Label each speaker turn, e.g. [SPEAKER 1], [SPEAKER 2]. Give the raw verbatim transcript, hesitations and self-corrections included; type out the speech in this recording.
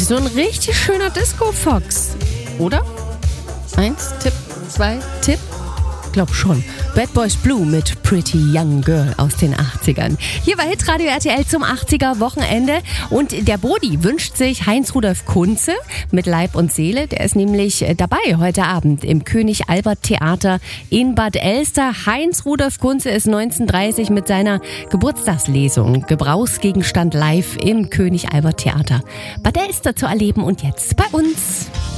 [SPEAKER 1] So ein richtig schöner Disco-Fox, oder? Eins, Tipp, zwei, Tipp. Glaub schon. Bad Boys Blue mit Pretty Young Girl aus den achtzigern. Hier bei Hitradio R T L zum achtziger-Wochenende. Und der Bodi wünscht sich Heinz-Rudolf Kunze mit Leib und Seele. Der ist nämlich dabei heute Abend im König Albert Theater in Bad Elster. Heinz-Rudolf Kunze ist neunzehnhundertdreißig mit seiner Geburtstagslesung Gebrauchsgegenstand live im König Albert Theater Bad Elster zu erleben und jetzt bei uns.